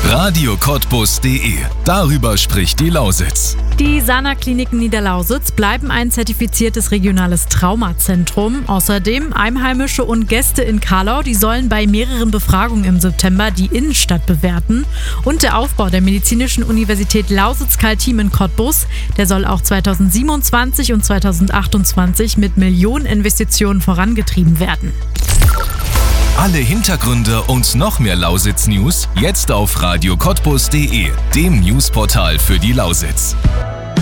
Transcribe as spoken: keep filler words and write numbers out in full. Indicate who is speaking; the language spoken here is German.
Speaker 1: Radio Cottbus punkt de. Darüber spricht die Lausitz.
Speaker 2: Die Sana-Kliniken Niederlausitz bleiben ein zertifiziertes regionales Traumazentrum. Außerdem Einheimische und Gäste in Carlau, die sollen bei mehreren Befragungen im September die Innenstadt bewerten. Und der Aufbau der Medizinischen Universität Lausitz-Kaltim in Cottbus, der soll auch zweitausendsiebenundzwanzig und zweitausendachtundzwanzig mit Millioneninvestitionen vorangetrieben werden.
Speaker 1: Alle Hintergründe und noch mehr Lausitz-News jetzt auf Radio Cottbus punkt de, dem Newsportal für die Lausitz.